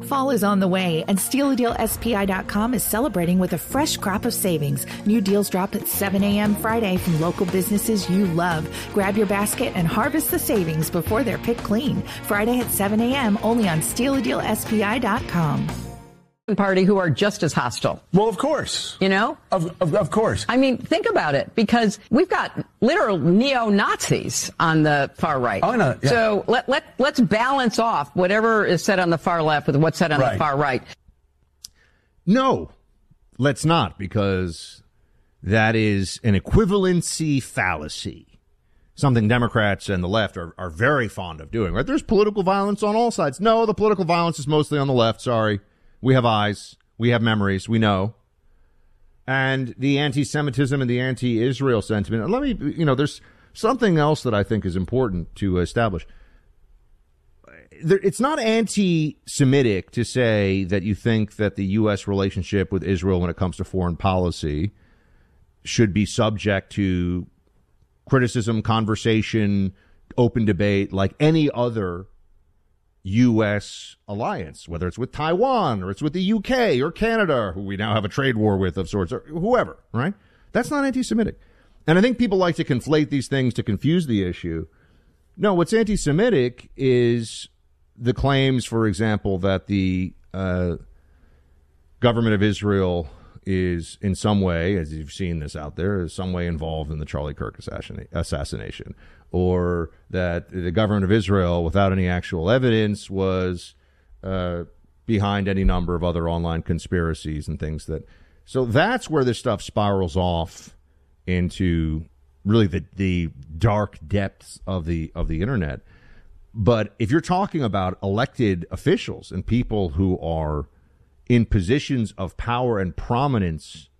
Fall is on the way, and SteelADealSPI.com is celebrating with a fresh crop of savings. New deals drop at 7 a.m. Friday from local businesses you love. Grab your basket and harvest the savings before they're picked clean. Friday at 7 a.m. only on SteelADealSPI.com. Party who are just as hostile. Well, of course. You know? Of course. I mean, think about it, because we've got literal neo-Nazis on the far right. Oh, no. Yeah. So let's balance off whatever is said on the far left with what's said on the far right. No, let's not, because that is an equivalency fallacy. Something Democrats and the left are very fond of doing, right? There's political violence on all sides. No, the political violence is mostly on the left. Sorry. We have eyes. We have memories. We know. And the anti-Semitism and the anti-Israel sentiment. And let me, there's something else that I think is important to establish. It's not anti-Semitic to say that you think that the U.S. relationship with Israel when it comes to foreign policy should be subject to criticism, conversation, open debate like any other U.S. alliance, whether it's with Taiwan or it's with the U.K. or Canada, who we now have a trade war with of sorts, or whoever, right? That's not anti-Semitic. And I think people like to conflate these things to confuse the issue. No, what's anti-Semitic is the claims, for example, that the government of Israel is in some way, as you've seen this out there, is some way involved in the Charlie Kirk assassination, or that the government of Israel, without any actual evidence, was behind any number of other online conspiracies and things that. So that's where this stuff spirals off into really the dark depths of the internet. But if you're talking about elected officials and people who are in positions of power and prominence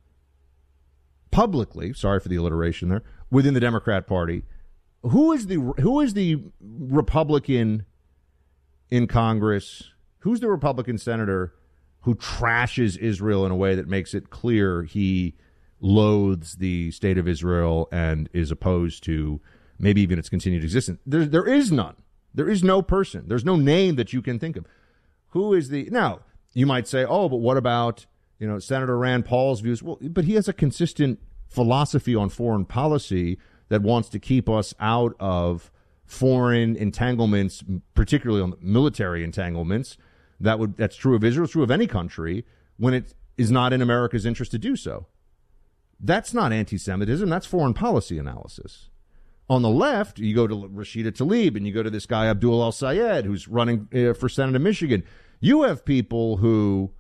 publicly, sorry for the alliteration there, within the Democrat Party, who is the Republican in Congress? Who's the Republican senator who trashes Israel in a way that makes it clear he loathes the state of Israel and is opposed to maybe even its continued existence? There is none. There is no person. There's no name that you can think of. Who is the now? You might say, oh, but what about, Senator Rand Paul's views? Well, but he has a consistent philosophy on foreign policy that wants to keep us out of foreign entanglements, particularly on military entanglements. That's true of Israel, it's true of any country when it is not in America's interest to do so. That's not anti-Semitism. That's foreign policy analysis. On the left, you go to Rashida Tlaib and you go to this guy, Abdul El-Sayed, who's running for Senate in Michigan. You have people who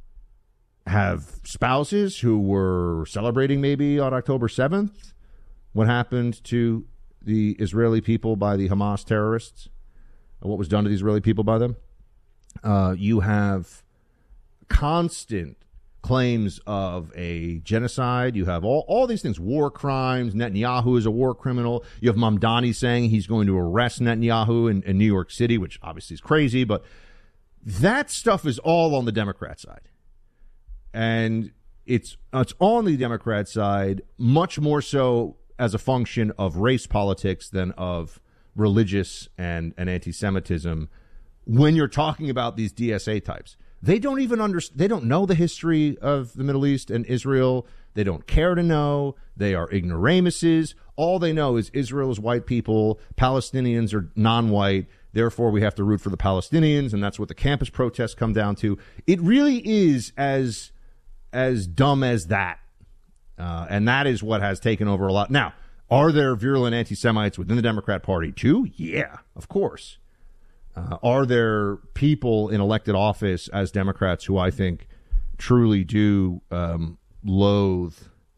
have spouses who were celebrating maybe on October 7th what happened to the Israeli people by the Hamas terrorists, what was done to the Israeli people by them. You have constant claims of a genocide. You have all these things, war crimes. Netanyahu is a war criminal. You have Mamdani saying he's going to arrest Netanyahu in New York City, which obviously is crazy, but that stuff is all on the Democrat side. And it's on the Democrat side, much more so as a function of race politics than of religious and anti-Semitism. When you're talking about these DSA types, they don't even they don't know the history of the Middle East and Israel. They don't care to know. They are ignoramuses. All they know is Israel is white people, Palestinians are non-white. Therefore, we have to root for the Palestinians, and that's what the campus protests come down to. It really is as dumb as that, and that is what has taken over a lot. Now, are there virulent anti-Semites within the Democrat Party too? Yeah, of course. Are there people in elected office as Democrats who I think truly do loathe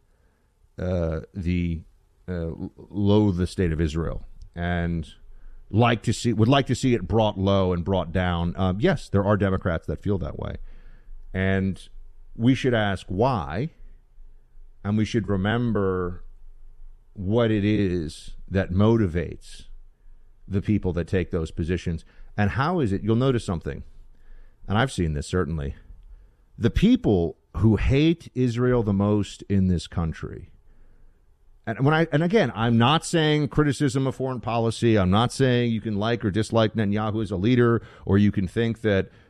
the state of Israel and would like to see it brought low and brought down? Yes, there are Democrats that feel that way, and we should ask why, and we should remember what it is that motivates the people that take those positions. And how is it? You'll notice something, and I've seen this certainly. The people who hate Israel the most in this country, and again, I'm not saying criticism of foreign policy. I'm not saying you can like or dislike Netanyahu as a leader, or you can think that